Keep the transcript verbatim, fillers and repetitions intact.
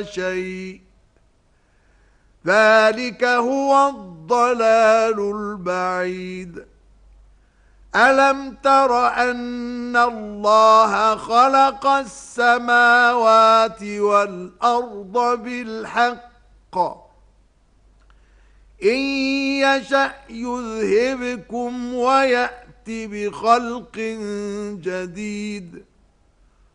شيء ذلك هو الضلال البعيد. ألم تر أن الله خلق السماوات والأرض بالحق إن يشأ يذهبكم ويأت بخلق جديد